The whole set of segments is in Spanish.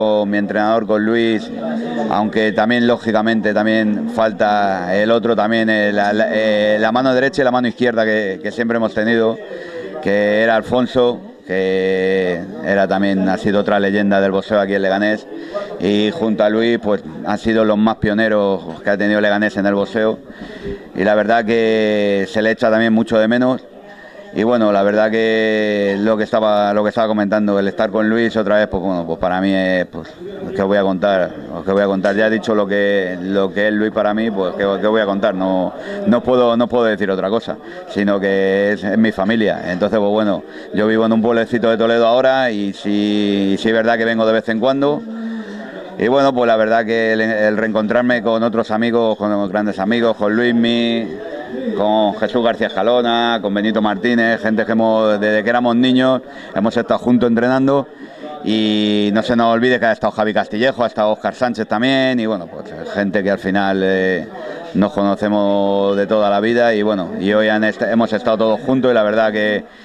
con mi entrenador, con Luis, aunque también lógicamente también falta el otro, también la mano derecha y la mano izquierda que siempre hemos tenido, que era Alfonso, que ha sido otra leyenda del boxeo aquí en Leganés, y junto a Luis pues han sido los más pioneros que ha tenido Leganés en el boxeo, y la verdad que se le echa también mucho de menos. Y bueno, la verdad que lo que estaba comentando, el estar con Luis otra vez, pues bueno, pues para mí es, pues, ¿qué os voy a contar? Ya he dicho lo que es Luis para mí, pues ¿qué voy a contar? No puedo decir otra cosa, sino que es mi familia. Entonces, pues bueno, yo vivo en un pueblecito de Toledo ahora y sí es verdad que vengo de vez en cuando. Y bueno, pues la verdad que el reencontrarme con otros amigos, con grandes amigos, con Luismi, con Jesús García Escalona, con Benito Martínez, gente que desde que éramos niños hemos estado juntos entrenando, y no se nos olvide que ha estado Javi Castillejo, ha estado Óscar Sánchez también, y bueno, pues gente que al final nos conocemos de toda la vida, y bueno, y hoy hemos estado todos juntos, y la verdad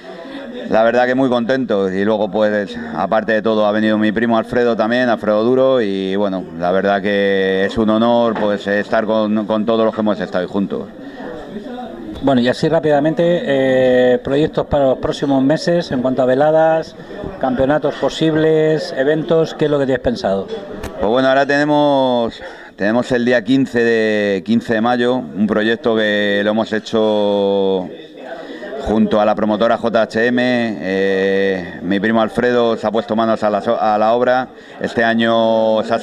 que muy contentos. Y luego pues aparte de todo ha venido mi primo Alfredo también, Alfredo Duro, y bueno, la verdad que es un honor pues estar con todos los que hemos estado ahí juntos. Bueno, y así rápidamente, proyectos para los próximos meses en cuanto a veladas, campeonatos posibles, eventos, ¿qué es lo que tienes pensado? Pues bueno, ahora tenemos el día 15 de mayo, un proyecto que lo hemos hecho junto a la promotora JHM. Mi primo Alfredo se ha puesto manos a la obra. Este año se ha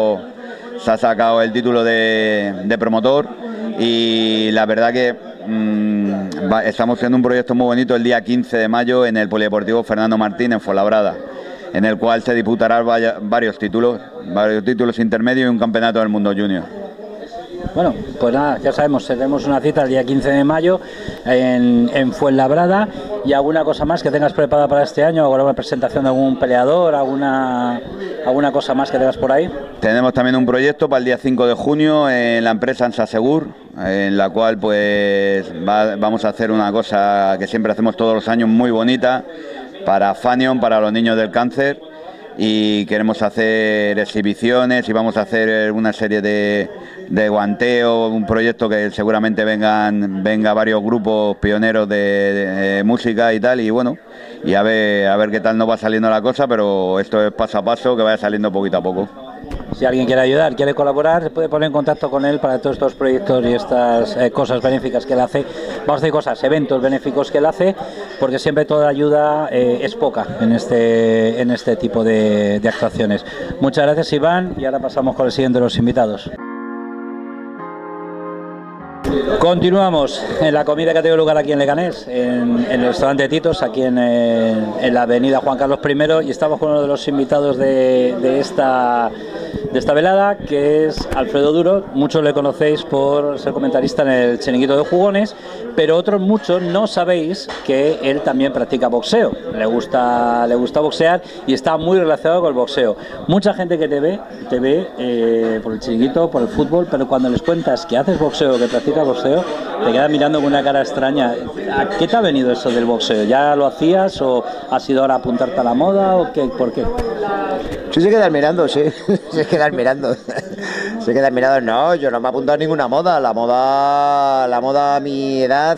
sacado el título de promotor, y la verdad que estamos haciendo un proyecto muy bonito el día 15 de mayo en el Polideportivo Fernando Martín en Fuenlabrada, en el cual se disputarán varios títulos intermedios y un campeonato del mundo junior. Bueno, pues nada, ya sabemos, tenemos una cita el día 15 de mayo en Fuenlabrada. ¿Y alguna cosa más que tengas preparada para este año? ¿Alguna presentación de algún peleador? ¿Alguna cosa más que tengas por ahí? Tenemos también un proyecto para el día 5 de junio en la empresa Ansasegur, en la cual pues vamos a hacer una cosa que siempre hacemos todos los años, muy bonita, para Fanion, para los niños del cáncer, y queremos hacer exhibiciones y vamos a hacer una serie de guanteo, un proyecto que seguramente venga varios grupos pioneros de música y tal, y bueno, y a ver qué tal nos va saliendo la cosa, pero esto es paso a paso, que vaya saliendo poquito a poco. Si alguien quiere ayudar, quiere colaborar, se puede poner en contacto con él para todos estos proyectos y estas cosas benéficas que él hace. Vamos a decir eventos benéficos que él hace, porque siempre toda ayuda es poca en este tipo de actuaciones. Muchas gracias, Iván, y ahora pasamos con el siguiente de los invitados. Continuamos en la comida que ha tenido lugar aquí en Leganés, en el restaurante Titos, aquí en la avenida Juan Carlos I, y estamos con uno de los invitados de esta velada, que es Alfredo Duro. Muchos le conocéis por ser comentarista en el Chiringuito de Jugones, pero otros muchos no sabéis que él también practica boxeo. Le gusta boxear y está muy relacionado con el boxeo. Mucha gente que te ve por el Chiringuito, por el fútbol, pero cuando les cuentas que haces boxeo, que practicas boxeo, te quedas mirando con una cara extraña. ¿A qué te ha venido eso del boxeo? ¿Ya lo hacías o has ido ahora a apuntarte a la moda o qué? ¿Por qué? Sí, se quedan mirando, sí. Se quedan mirando. No, yo no me he apuntado a ninguna moda. La moda a mi edad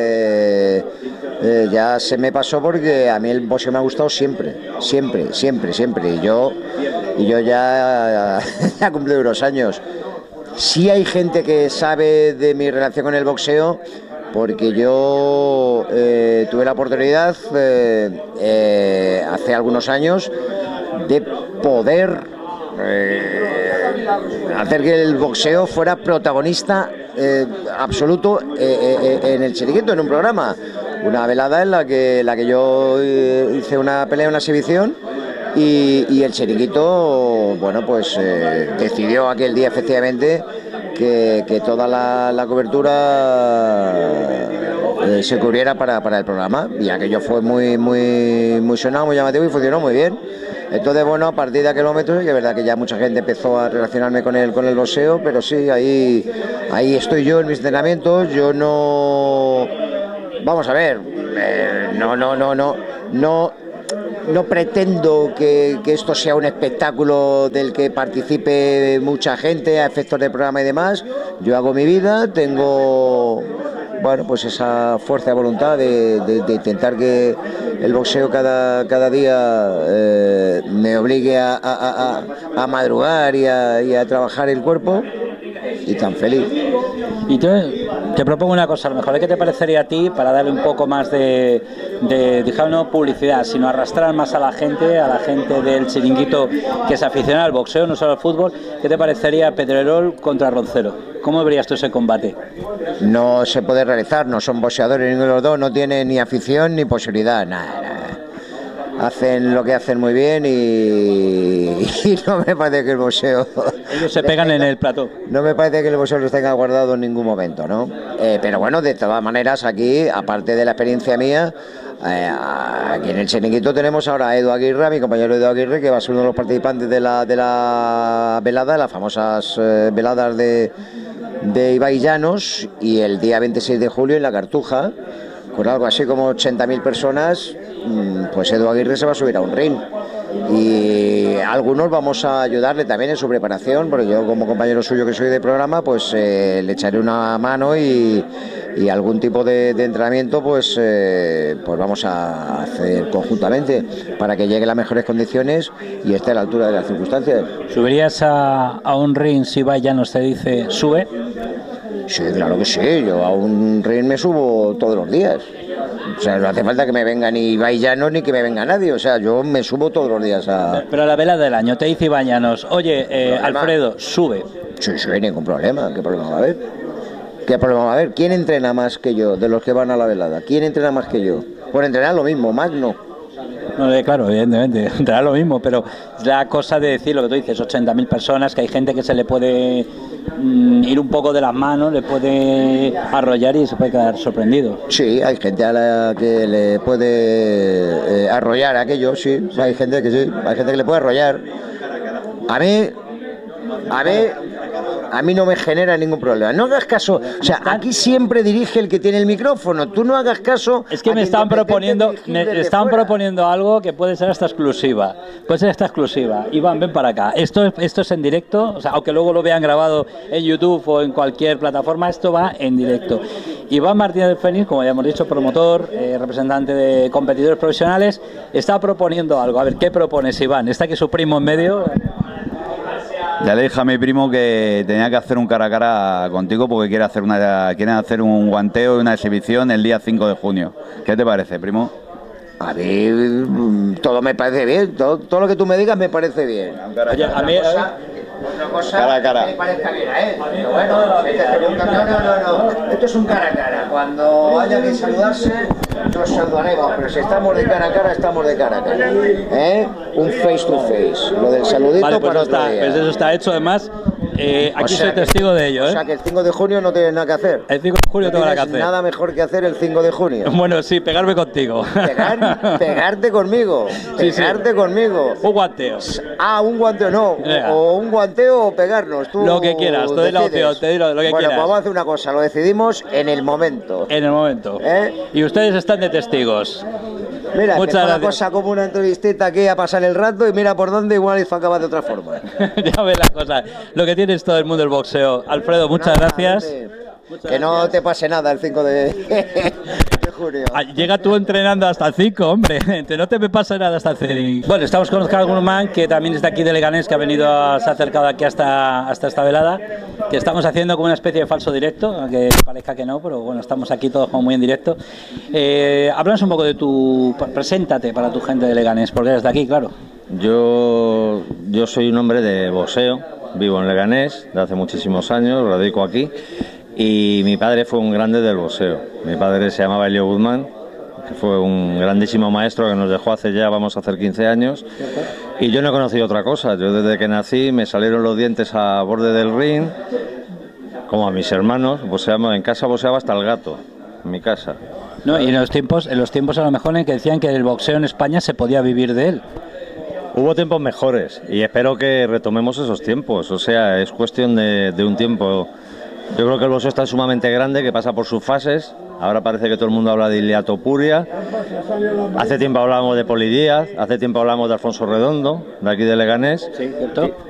ya se me pasó, porque a mí el boxeo me ha gustado siempre. Y yo ya he cumplido unos años. Sí hay gente que sabe de mi relación con el boxeo, porque yo tuve la oportunidad hace algunos años de poder hacer que el boxeo fuera protagonista absoluto en el Chiringuito, en un programa, una velada en la que yo hice una pelea, una exhibición, y el Chiringuito, bueno, pues decidió aquel día efectivamente que toda la cobertura se cubriera para el programa, y aquello fue muy sonado, muy llamativo, y funcionó muy bien. Entonces, bueno, a partir de aquel momento, es verdad que ya mucha gente empezó a relacionarme con el boxeo, pero sí, ahí estoy yo en mis entrenamientos. Yo no... Vamos a ver, no no pretendo que esto sea un espectáculo del que participe mucha gente a efectos de programa y demás. Yo hago mi vida, tengo, bueno, pues esa fuerza de voluntad de intentar que el boxeo cada día me obligue a madrugar y a trabajar el cuerpo, y tan feliz. Y te propongo una cosa, a lo mejor, ¿qué te parecería a ti, para darle un poco más de digamos, no publicidad, sino arrastrar más a la gente del Chiringuito que se aficiona al boxeo, no solo al fútbol? ¿Qué te parecería Pedrerol contra Roncero? ¿Cómo verías tú ese combate? No se puede realizar, no son boxeadores ninguno de los dos, no tienen ni afición ni posibilidad, nada. Hacen lo que hacen muy bien y no me parece que el boxeo... Ellos se pegan en el plató. No me parece que el boxeo los tenga guardado en ningún momento, ¿no? Pero bueno, de todas maneras, aquí, aparte de la experiencia mía, aquí en el Chiringuito tenemos ahora a Edu Aguirre, a mi compañero Edu Aguirre, que va a ser uno de los participantes de la velada, las famosas veladas de Ibai Llanos, y el día 26 de julio en La Cartuja, con algo así como 80.000 personas, pues Edu Aguirre se va a subir a un ring. Y algunos vamos a ayudarle también en su preparación, porque yo, como compañero suyo que soy de programa, pues le echaré una mano y algún tipo de entrenamiento pues vamos a hacer conjuntamente para que llegue a las mejores condiciones y esté a la altura de las circunstancias. ¿Subirías a un ring si Ibai Llanos te dice sube? Sí, claro que sí, yo a un ring me subo todos los días. O sea, no hace falta que me venga ni Ibai Llanos ni que me venga nadie, o sea, yo me subo todos los días a... Pero a la velada del año te dice Ibai Llanos, oye, Alfredo, sube. Sí, ningún problema, ¿qué problema va a haber? ¿Qué problema va a haber? ¿Quién entrena más que yo de los que van a la velada? ¿Quién entrena más que yo? Por entrenar lo mismo, más no. No, claro, evidentemente, entrenar lo mismo, pero es la cosa de decir lo que tú dices, 80.000 personas, que hay gente que se le puede ir un poco de las manos, le puede arrollar y se puede quedar sorprendido. Sí, hay gente a la que le puede arrollar aquello, sí, hay gente que sí, hay gente que le puede arrollar. A mí no me genera ningún problema. No hagas caso. O sea, aquí siempre dirige el que tiene el micrófono. Tú no hagas caso. Es que me estaban proponiendo algo que puede ser hasta exclusiva. Puede ser esta exclusiva. Iván, ven para acá. Esto es en directo. O sea, aunque luego lo vean grabado en YouTube o en cualquier plataforma, esto va en directo. Iván Martínez del Fénix, como ya hemos dicho, promotor, representante de competidores profesionales, está proponiendo algo. A ver, ¿qué propones, Iván? ¿Está aquí su primo en medio? Ya le dije a mi primo que tenía que hacer un cara a cara contigo porque quieren hacer un guanteo y una exhibición el día 5 de junio. ¿Qué te parece, primo? A mí todo me parece bien, todo lo que tú me digas me parece bien. Oye, a mí... Otra cosa cara a cara. que le parezca bien a él. Pero bueno, no. Esto es un cara a cara. Cuando haya que saludarse, nos saludaremos. Pero si estamos de cara a cara, estamos de cara a cara. Un face to face. Lo del saludito, vale, pues para otro día. Pues eso está hecho, además. Aquí soy testigo de ello. O sea que el 5 de junio no tienes nada que hacer. El 5 de junio no tengo nada que hacer. Nada mejor que hacer el 5 de junio. Bueno, sí, pegarme contigo. Pegarte conmigo. Pegarte conmigo. Un guanteo. Un guanteo no. O un guanteo o pegarnos. Tú lo que quieras, te doy la opción, te digo lo que quieras. Bueno, pues vamos a hacer una cosa, lo decidimos en el momento. En el momento. Y ustedes están de testigos. Mira, empezó la cosa como una entrevistita aquí a pasar el rato y mira por dónde igual hizo acabar de otra forma. Ya ves la cosa, lo que tiene es todo el mundo del boxeo. Alfredo, muchas gracias. Que no te pase nada el 5 de junio. Llega tú entrenando hasta el 5, hombre. No te me pasa nada hasta el 5. Bueno, estamos con Oscar Guzmán, que también está aquí de Leganés, que se ha acercado aquí hasta esta velada, que estamos haciendo como una especie de falso directo, aunque parezca que no, pero bueno, estamos aquí todos como muy en directo. Háblanos un poco de preséntate para tu gente de Leganés, porque eres de aquí, claro. Yo soy un hombre de boxeo, vivo en Leganés de hace muchísimos años, radico aquí. Y mi padre fue un grande del boxeo. Mi padre se llamaba Elio Guzmán, que fue un grandísimo maestro que nos dejó hace ya, vamos a hacer 15 años. Y yo no he conocido otra cosa. Yo desde que nací me salieron los dientes a borde del ring, como a mis hermanos. En casa boxeaba hasta el gato, en mi casa. No, y en los tiempos a lo mejor en que decían que el boxeo en España se podía vivir de él. Hubo tiempos mejores y espero que retomemos esos tiempos. O sea, es cuestión de un tiempo. Yo creo que el boxeo está sumamente grande, que pasa por sus fases Ahora parece que todo el mundo habla de Ilia Topuria. Hace tiempo hablábamos de Poli Díaz, hace tiempo hablábamos de Alfonso Redondo, de aquí de Leganés. Sí, ¿cierto?